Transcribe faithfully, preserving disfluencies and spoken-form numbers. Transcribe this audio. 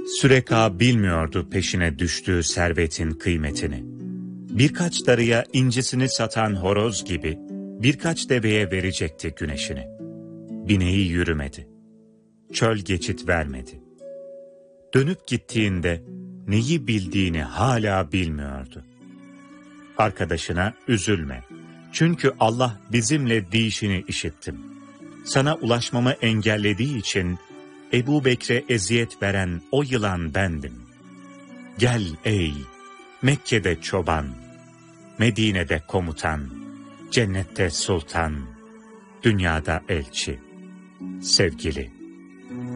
Süreka bilmiyordu peşine düştüğü servetin kıymetini. Birkaç darıya incisini satan horoz gibi birkaç deveye verecekti güneşini. Bineği yürümedi. Çöl geçit vermedi. Dönüp gittiğinde neyi bildiğini hala bilmiyordu. Arkadaşına üzülme. Çünkü Allah bizimle deyişini işittim. Sana ulaşmamı engellediği için Ebu Bekre eziyet veren o yılan bendim. Gel ey Mekke'de çoban, Medine'de komutan, cennette sultan, dünyada elçi, sevgili.